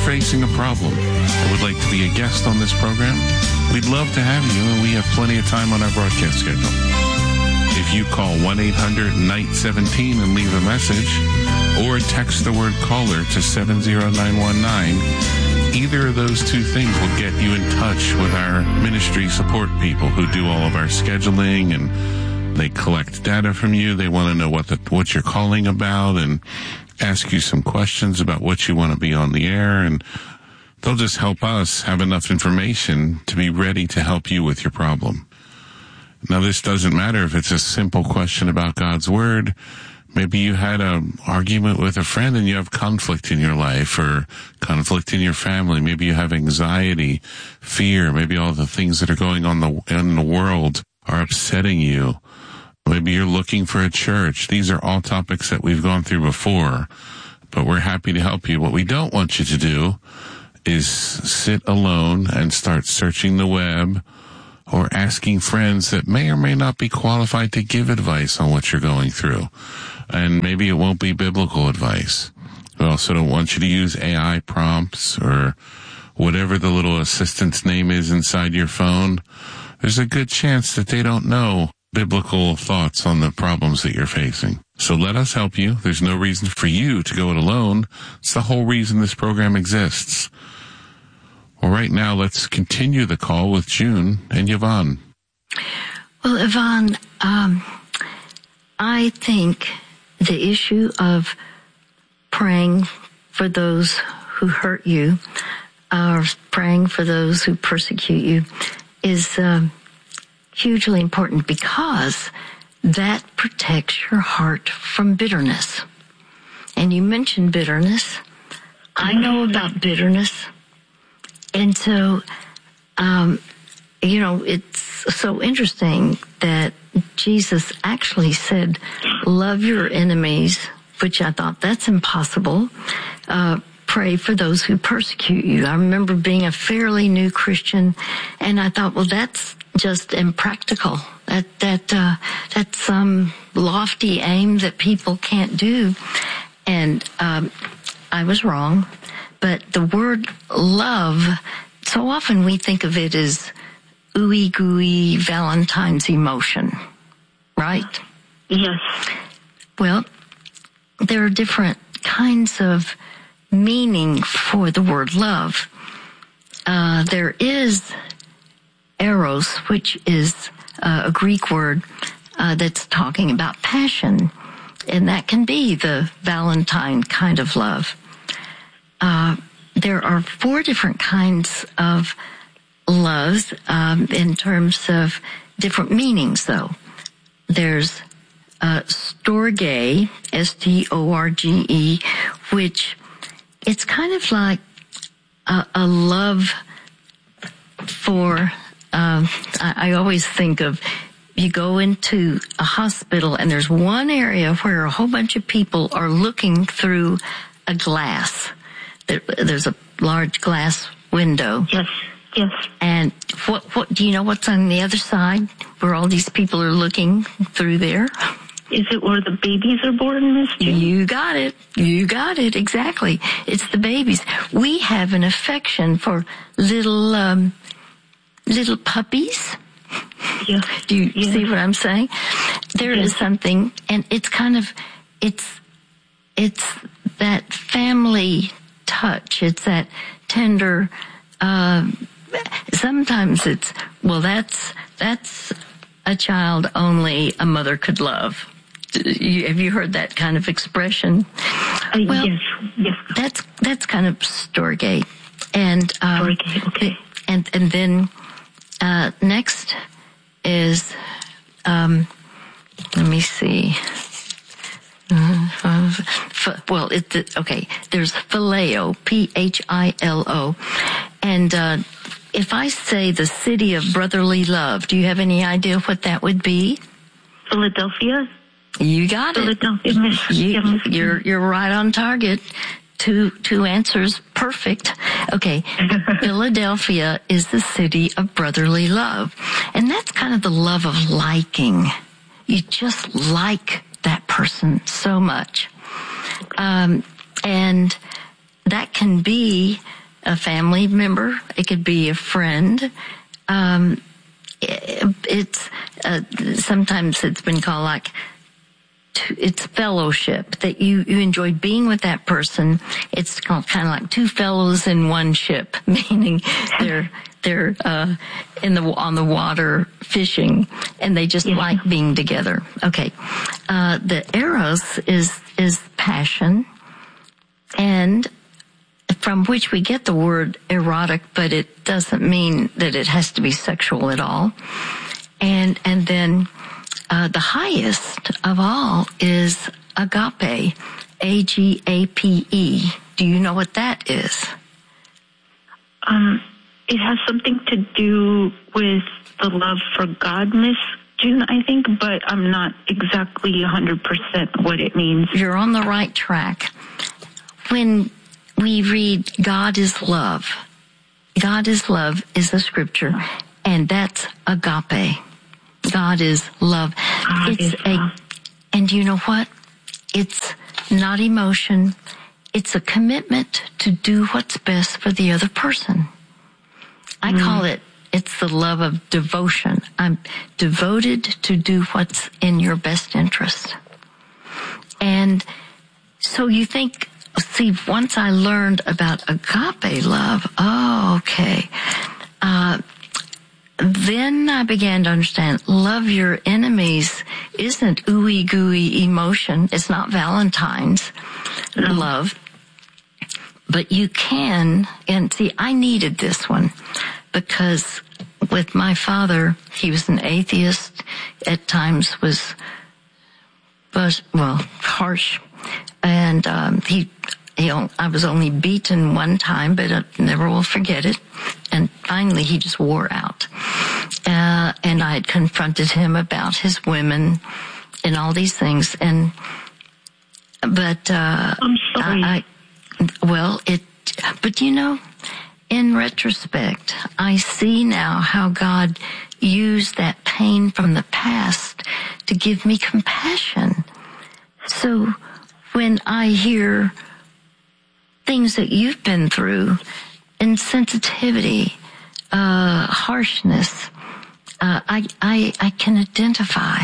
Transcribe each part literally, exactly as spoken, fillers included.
facing a problem and would like to be a guest on this program, we'd love to have you, and we have plenty of time on our broadcast schedule. If you call one eight hundred N I G H T one seven and leave a message, or text the word caller to seven zero nine one nine, either of those two things will get you in touch with our ministry support people who do all of our scheduling, and they collect data from you. They want to know what the, what you're calling about and ask you some questions about what you want to be on the air, and they'll just help us have enough information to be ready to help you with your problem. Now, this doesn't matter if it's a simple question about God's Word. Maybe you had an argument with a friend and you have conflict in your life, or conflict in your family. Maybe you have anxiety, fear. Maybe all the things that are going on the, in the world are upsetting you. Maybe you're looking for a church. These are all topics that we've gone through before, but we're happy to help you. What we don't want you to do is sit alone and start searching the web or asking friends that may or may not be qualified to give advice on what you're going through. And maybe it won't be biblical advice. We also don't want you to use A I prompts or whatever the little assistant's name is inside your phone. There's a good chance that they don't know biblical thoughts on the problems that you're facing. So let us help you. There's no reason for you to go it alone. It's the whole reason this program exists. Well, right now, let's continue the call with June and Yvonne. Well, Yvonne, um, I think the issue of praying for those who hurt you, or praying for those who persecute you, is uh, hugely important, because that protects your heart from bitterness. And you mentioned bitterness. I know about bitterness. And so, um, you know, it's so interesting that Jesus actually said, love your enemies, which I thought that's impossible. Uh, pray for those who persecute you. I remember being a fairly new Christian, and I thought, well, that's just impractical. That, that, uh, that's some lofty aim that people can't do. And, um, I was wrong. But the word love, so often we think of it as ooey gooey Valentine's emotion, right? Yes. Well, there are different kinds of meaning for the word love. Uh, there is eros, which is uh, a Greek word uh, that's talking about passion, and that can be the Valentine kind of love. Uh, there are four different kinds of loves um, in terms of different meanings, though. There's uh, storge, S T O R G E, which it's kind of like a, a love for, um, I, I always think of, you go into a hospital and there's one area where a whole bunch of people are looking through a glass. There's a large glass window. Yes, yes. And what, what, do you know what's on the other side where all these people are looking through there? Is it where the babies are born, Miss June? You got it. You got it. Exactly. It's the babies. We have an affection for little, um, little puppies. Yeah. Do you yeah. see what I'm saying? There yes. is something, and it's kind of, it's, it's that family touch. It's that tender, uh, sometimes it's, well, that's, that's a child only a mother could love. You, have you heard that kind of expression? Uh, well, yes, yes. That's, that's kind of storge. And, um, storge, okay. And, and then, uh, next is, um, let me see. Uh, well, it, okay, there's phileo, P H I L O. And uh, if I say the city of brotherly love, do you have any idea what that would be? Philadelphia. You got it. Philadelphia. You, you're, you're right on target. Two, two answers. Perfect. Okay. Philadelphia is the city of brotherly love. And that's kind of the love of liking. You just like that person so much. Um, and that can be a family member. It could be a friend. Um, it, it's uh, sometimes it's been called like to, it's fellowship, that you you enjoy being with that person. It's called kind of like two fellows in one ship, meaning they're they're uh, in the on the water fishing, and they just yeah. like being together. Okay, uh, the eros is is passion, and from which we get the word erotic, but it doesn't mean that it has to be sexual at all. And and then uh, the highest of all is agape, A G A P E. Do you know what that is? Um, it has something to do with the love for God, Miss June, I think, but I'm not exactly one hundred percent what it means. You're on the right track. When we read God is love, God is love is a scripture, and that's agape. God is love. God it's is a, love. And you know what? It's not emotion. It's a commitment to do what's best for the other person. I mm. call it, it's the love of devotion. I'm devoted to do what's in your best interest. And so you think, see, once I learned about agape love, oh, okay. Uh, then I began to understand love your enemies isn't ooey gooey emotion. It's not Valentine's no. love. But you can, and see, I needed this one because with my father, he was an atheist, at times was, was well, harsh. And um, he, he, I was only beaten one time, but I never will forget it. And finally, he just wore out. Uh, and I had confronted him about his women and all these things. And but uh, I'm sorry. I, I, well, it. But you know, in retrospect, I see now how God used that pain from the past to give me compassion. So when I hear things that you've been through, insensitivity, uh, harshness, uh, I, I, I can identify.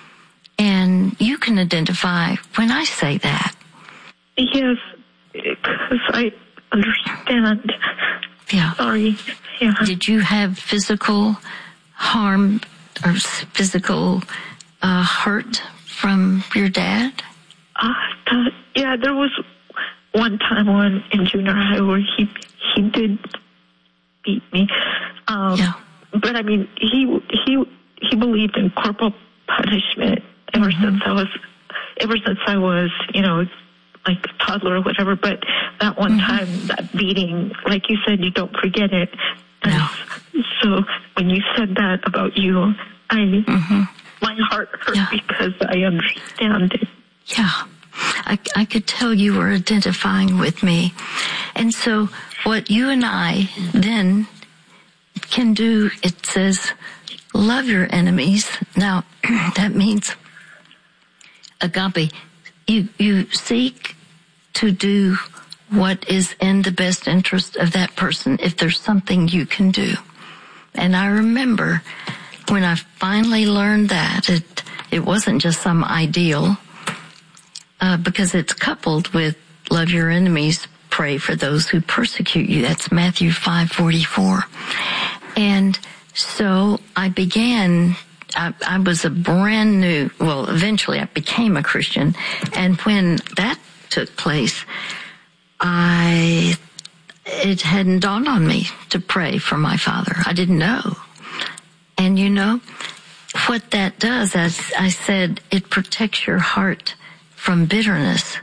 And you can identify when I say that. Yes, because I understand. Yeah. Sorry. Yeah. Did you have physical harm or physical uh, hurt from your dad? Uh, the, yeah, there was one time when in junior high where he he did beat me. Um, yeah. But I mean, he he he believed in corporal punishment ever mm-hmm. since I was ever since I was you know like a toddler or whatever. But that one mm-hmm. time, that beating, like you said, you don't forget it. No. So when you said that about you, I mm-hmm. my heart hurt yeah. because I understand it. Yeah, I, I could tell you were identifying with me. And so what you and I then can do, it says, love your enemies. Now, that means, agape, you, you seek to do what is in the best interest of that person if there's something you can do. And I remember when I finally learned that, it, it wasn't just some ideal, Uh, because it's coupled with love your enemies, pray for those who persecute you. That's Matthew five forty-four. And so I began, I, I was a brand new, well, eventually I became a Christian. And when that took place, I, it hadn't dawned on me to pray for my father. I didn't know. And you know, what that does, as I said, it protects your heart from bitterness.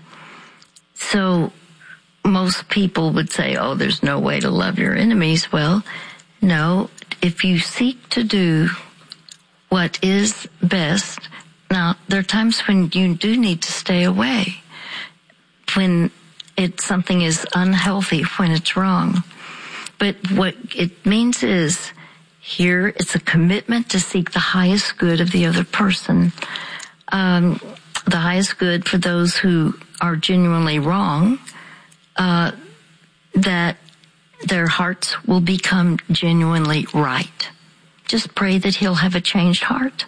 So most people would say, oh, there's no way to love your enemies. Well, no, if you seek to do what is best, now there are times when you do need to stay away, when it something is unhealthy, when it's wrong. But what it means is, here it's a commitment to seek the highest good of the other person. Um, the highest good for those who are genuinely wrong, uh, that their hearts will become genuinely right. Just pray that he'll have a changed heart.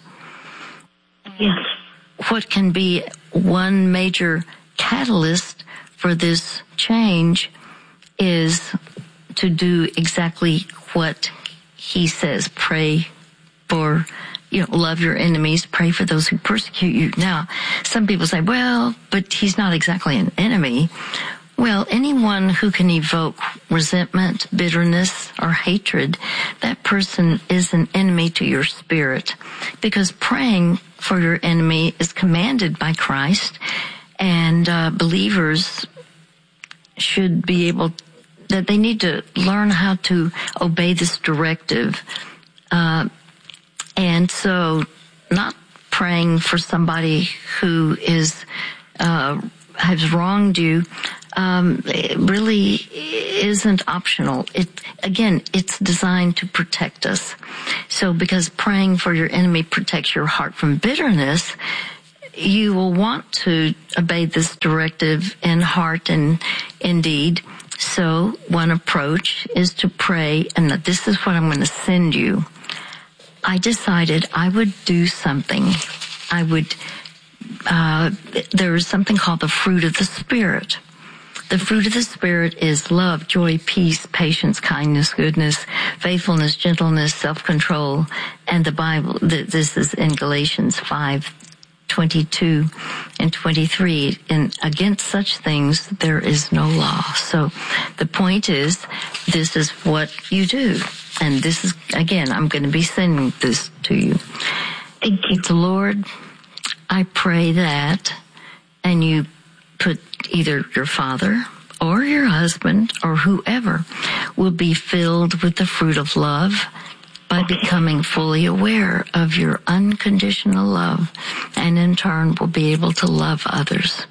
Yes. What can be one major catalyst for this change is to do exactly what he says. Pray for, you know, love your enemies, pray for those who persecute you. Now, some people say, well, but he's not exactly an enemy. Well, anyone who can evoke resentment, bitterness, or hatred, that person is an enemy to your spirit, because praying for your enemy is commanded by Christ, and uh, believers should be able, that they need to learn how to obey this directive. Uh, and so not praying for somebody who is, uh, has wronged you, um, it really isn't optional. It, again, it's designed to protect us. So because praying for your enemy protects your heart from bitterness, you will want to obey this directive in heart and in deed. So one approach is to pray, and this is what I'm going to send you. I decided I would do something. I would, uh, there is something called the fruit of the Spirit. The fruit of the Spirit is love, joy, peace, patience, kindness, goodness, faithfulness, gentleness, self-control. And the Bible, this is in Galatians five, twenty-two and twenty-three. And against such things, there is no law. So the point is, this is what you do. And this is, again, I'm going to be sending this to you. Thank you. It's, Lord, I pray that, and you put either your father or your husband or whoever will be filled with the fruit of love by becoming fully aware of your unconditional love, and in turn will be able to love others.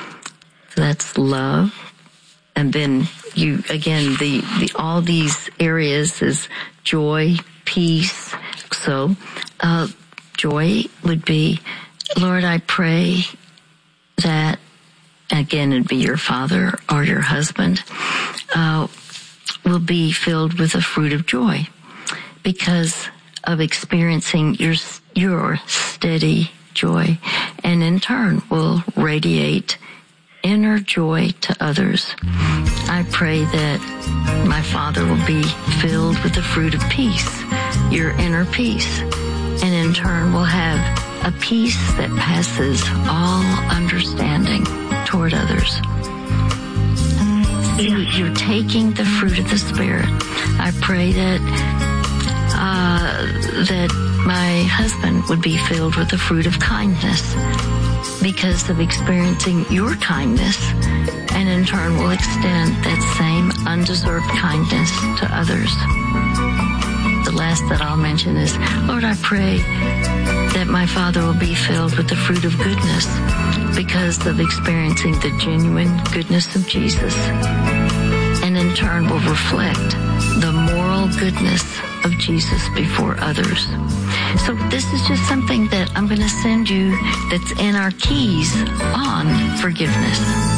That's love. And then you, again, the, the all these areas is joy, peace. So, uh, joy would be, Lord, I pray that, again, it'd be your father or your husband, uh, will be filled with the fruit of joy because of experiencing your, your steady joy, and in turn will radiate inner joy to others. I pray that my father will be filled with the fruit of peace, your inner peace, and in turn will have a peace that passes all understanding toward others. See, you're taking the fruit of the Spirit. I pray that uh, that my husband would be filled with the fruit of kindness because of experiencing your kindness, and in turn will extend that same undeserved kindness to others. The last that I'll mention is, Lord, I pray that my father will be filled with the fruit of goodness because of experiencing the genuine goodness of Jesus, and in turn will reflect the moral goodness of Jesus before others. So this is just something that I'm going to send you that's in our keys on forgiveness.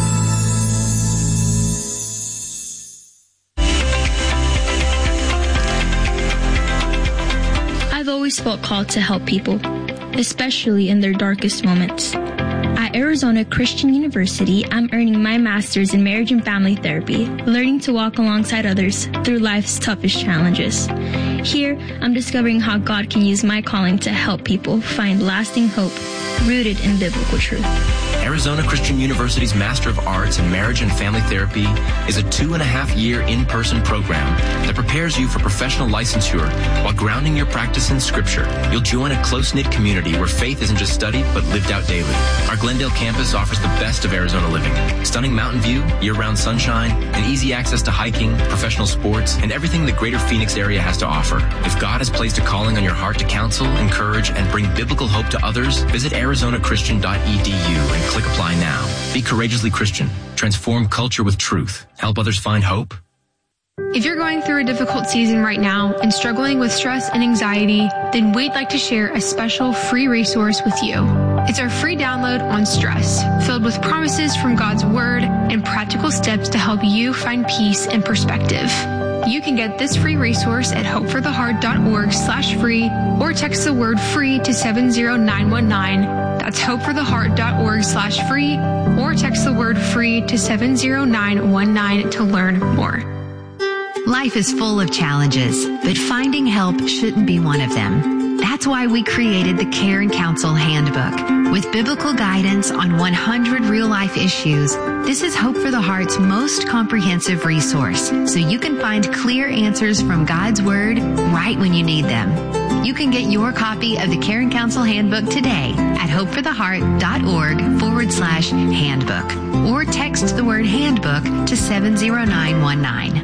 I've always felt called to help people, especially in their darkest moments. At Arizona Christian University, I'm earning my master's in marriage and family therapy, learning to walk alongside others through life's toughest challenges. Here, I'm discovering how God can use my calling to help people find lasting hope rooted in biblical truth. Arizona Christian University's Master of Arts in Marriage and Family Therapy is a two and a half year in-person program that prepares you for professional licensure while grounding your practice in Scripture. You'll join a close-knit community where faith isn't just studied but lived out daily. Our Glendale campus offers the best of Arizona living: stunning mountain view, year-round sunshine, and easy access to hiking, professional sports, and everything the greater Phoenix area has to offer. If God has placed a calling on your heart to counsel, encourage, and bring biblical hope to others, visit arizona christian dot e d u and click apply now. Be courageously Christian. Transform culture with truth. Help others find hope. If you're going through a difficult season right now and struggling with stress and anxiety, then we'd like to share a special free resource with you. It's our free download on stress, filled with promises from God's Word and practical steps to help you find peace and perspective. You can get this free resource at hopefortheheart.org slash free or text the word free to seven zero nine one nine. That's hopefortheheart.org slash free or text the word free to seven zero nine one nine to learn more. Life is full of challenges, but finding help shouldn't be one of them. That's why we created the Care and Counsel Handbook. With biblical guidance on one hundred real-life issues, this is Hope for the Heart's most comprehensive resource, so you can find clear answers from God's Word right when you need them. You can get your copy of the Care and Counsel Handbook today at hopefortheheart.org forward slash handbook or text the word handbook to seven zero nine one nine.